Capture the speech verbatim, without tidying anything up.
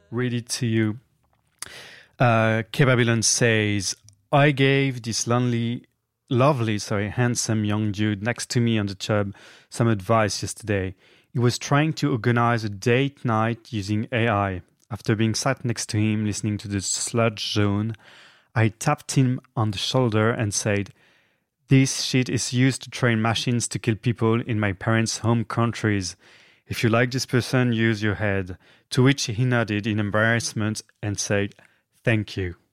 read it to you. Uh, K-Babylon says, I gave this lonely, lovely, sorry, handsome young dude next to me on the tube some advice yesterday. He was trying to organize a date night using A I. After being sat next to him listening to the sludge zone, I tapped him on the shoulder and said, this shit is used to train machines to kill people in my parents' home countries. If you like this person, use your head. To which he nodded in embarrassment and said, thank you.